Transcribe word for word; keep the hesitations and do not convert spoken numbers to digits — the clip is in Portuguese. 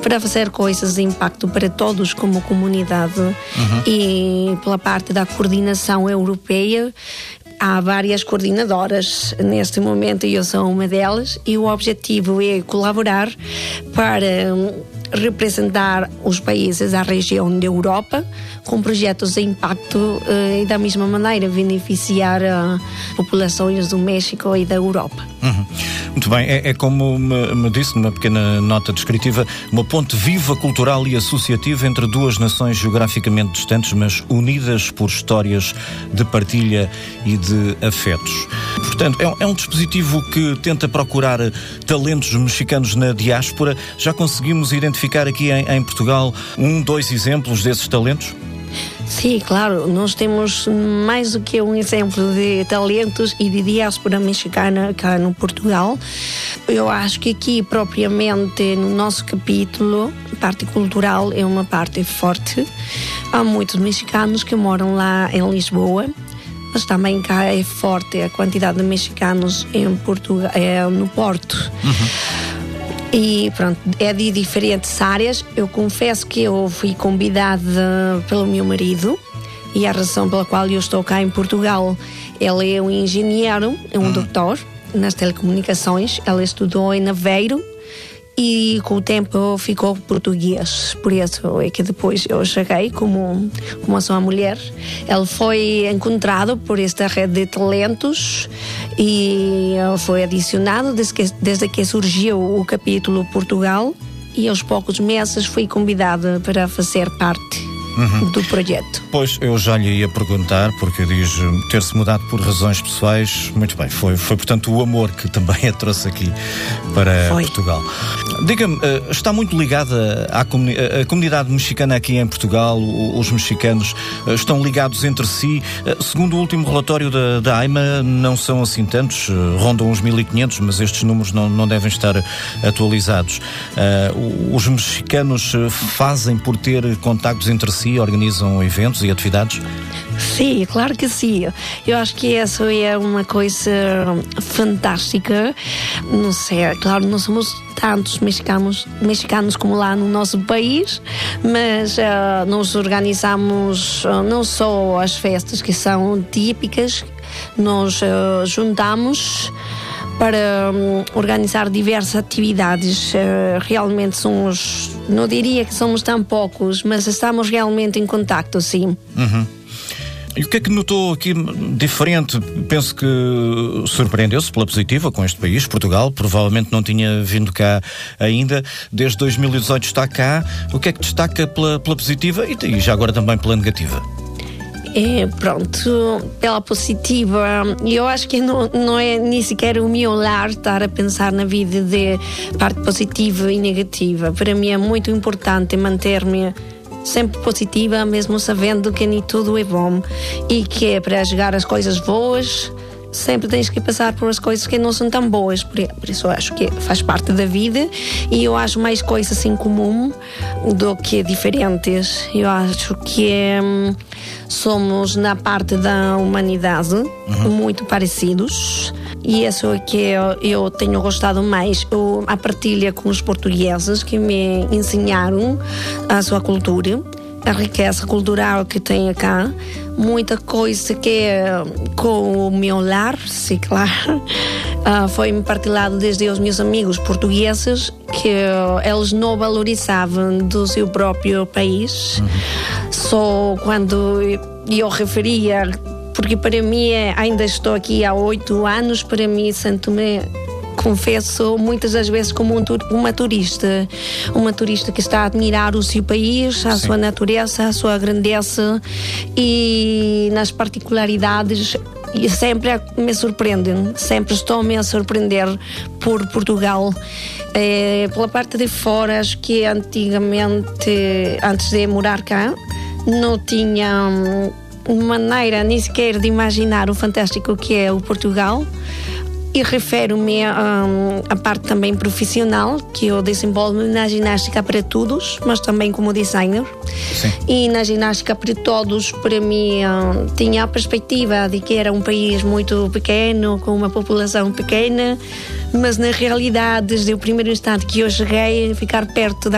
para fazer coisas de impacto para todos como comunidade. Uhum. E pela parte da coordenação europeia, há várias coordenadoras neste momento e eu sou uma delas, e o objetivo é colaborar para representar os países da região da Europa com projetos de impacto e da mesma maneira beneficiar a populações do México e da Europa. Uhum. Muito bem, é, é como me, me disse numa pequena nota descritiva, uma ponte viva, cultural e associativa entre duas nações geograficamente distantes, mas unidas por histórias de partilha e de afetos. Portanto, é, é um dispositivo que tenta procurar talentos mexicanos na diáspora. Já conseguimos identificar aqui em, em Portugal um, dois exemplos desses talentos? Sim, claro, nós temos mais do que um exemplo de talentos e de diáspora mexicana cá no Portugal. Eu acho que aqui, propriamente, no nosso capítulo, a parte cultural é uma parte forte. Há muitos mexicanos que moram lá em Lisboa, mas também cá é forte a quantidade de mexicanos em Portugal, é, no Porto. Uhum. E pronto, é de diferentes áreas. Eu confesso que eu fui convidada pelo meu marido, e a razão pela qual eu estou cá em Portugal, ele é um engenheiro, é um hum. doutor nas telecomunicações. Ele estudou em Aveiro e com o tempo ficou português. Por isso é que depois eu cheguei como, como a sua mulher. Ele foi encontrado por esta rede de talentos e foi adicionado desde que, desde que surgiu o capítulo Portugal, e aos poucos meses fui convidada para fazer parte Uhum. do projeto. Pois, eu já lhe ia perguntar, porque diz ter-se mudado por razões pessoais. Muito bem, foi, foi portanto o amor que também a trouxe aqui para foi. Portugal. Diga-me, está muito ligada à comuni- a comunidade mexicana aqui em Portugal? Os mexicanos estão ligados entre si? Segundo o último relatório da, da AIMA, não são assim tantos, rondam os mil e quinhentos, mas estes números não, não devem estar atualizados. Os mexicanos fazem por ter contactos entre si? Organizam eventos e atividades? Sim, claro que sim. Eu acho que isso é uma coisa fantástica. Não sei, claro, não somos tantos mexicanos, mexicanos como lá no nosso país, mas uh, nós organizamos uh, não só as festas que são típicas, nós uh, juntamos para um, organizar diversas atividades. Uh, realmente somos, não diria que somos tão poucos, mas estamos realmente em contacto, sim. Uhum. E o que é que notou aqui diferente? Penso que surpreendeu-se pela positiva com este país, Portugal, provavelmente não tinha vindo cá ainda, desde dois mil e dezoito está cá. O que é que destaca pela, pela positiva e, e já agora também pela negativa? É, pronto, pela positiva, eu acho que não, não é nem sequer o meu olhar estar a pensar na vida de parte positiva e negativa. Para mim é muito importante manter-me sempre positiva, mesmo sabendo que nem tudo é bom e que é para chegar às coisas boas sempre tens que passar por as coisas que não são tão boas. Por, por isso eu acho que faz parte da vida e eu acho mais coisas em comum do que diferentes. Eu acho que hum, somos na parte da humanidade uhum. muito parecidos e isso é que eu, eu tenho gostado mais. Eu, a partilha com os portugueses que me ensinaram a sua cultura, a riqueza cultural que tem cá, muita coisa que é com o meu lar, sim, claro, uh, foi-me partilhado desde os meus amigos portugueses que uh, eles não valorizavam do seu próprio país. Uhum. Só quando eu referia, porque para mim ainda estou aqui há oito anos, para mim sinto-me, confesso, muitas das vezes como um, uma turista, uma turista que está a admirar o seu país, a Sim. sua natureza, a sua grandeza e nas particularidades e sempre me surpreendem, sempre estou-me a surpreender por Portugal. É, pela parte de fora, acho que antigamente, antes de morar cá, não tinha maneira nem sequer de imaginar o fantástico que é o Portugal. E refiro-me um, à parte também profissional, que eu desenvolvo na ginástica para todos, mas também como designer. Sim. E na ginástica para todos, para mim, um, tinha a perspectiva de que era um país muito pequeno, com uma população pequena, mas na realidade, desde o primeiro instante que eu cheguei, ficar perto da